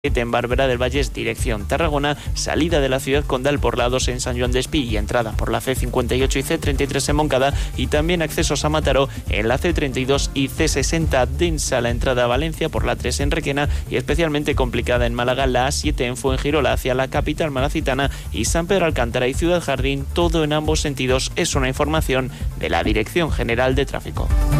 en Barberá del Vallés, dirección Tarragona, salida de la ciudad condal por la 2 en San Joan Despí y entrada por la C58 y C33 en Moncada, y también accesos a Mataró en la C32 y C60, densa la entrada a Valencia por la 3 en Requena y especialmente complicada en Málaga la A7 en Fuengirola hacia la capital malacitana y San Pedro Alcántara y Ciudad Jardín, todo en ambos sentidos. Es una información de la Dirección General de Tráfico.